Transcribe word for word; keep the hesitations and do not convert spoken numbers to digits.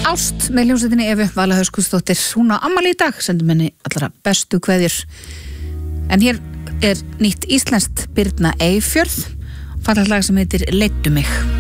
Ást með hljómsveitinni Evu Vala Höskuldsdóttir. Hún á afmæli í dag, sendum henni allra bestu kveðjur. En hér er nýtt íslenskt Birna Eyfjörð, fallega lag sem heitir Leiddu mig.